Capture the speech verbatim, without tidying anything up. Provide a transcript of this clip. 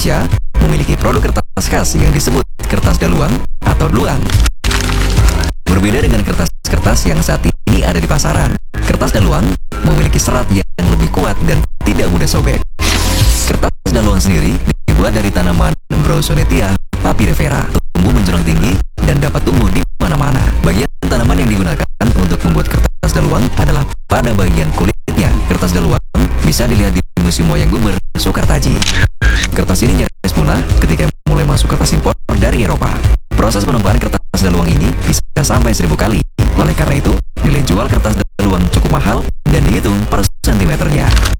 Indonesia memiliki produk kertas khas yang disebut kertas daluang atau luang. Berbeda dengan kertas-kertas yang saat ini ada di pasaran, kertas daluang memiliki serat yang lebih kuat dan tidak mudah sobek. Kertas daluang sendiri dibuat dari tanaman Brosonetia papyrifera, tumbuh menjulang tinggi dan dapat tumbuh di mana-mana. Bagian tanaman yang digunakan untuk membuat kertas daluang adalah pada bagian kulitnya. Kertas daluang bisa dilihat di Museum Wayang Beber Soekartaji. Kertas ini nyaris punah ketika mulai masuk kertas impor dari Eropa. Proses penumpahan kertas daluang ini bisa sampai seribu kali. Oleh karena itu, nilai jual kertas daluang cukup mahal dan dihitung per sentimeternya.